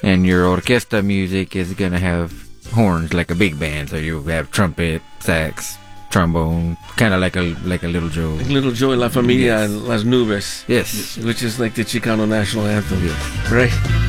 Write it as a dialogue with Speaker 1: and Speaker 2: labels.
Speaker 1: And your orquesta music is gonna have horns like a big band, so you have trumpet, sax, trombone, kind of like a Little Joe.
Speaker 2: Like Little Joe and La Familia
Speaker 1: Yes.
Speaker 2: and Las Nubes.
Speaker 1: Yes.
Speaker 2: Which is like the Chicano national anthem.
Speaker 1: Yes.
Speaker 2: Right?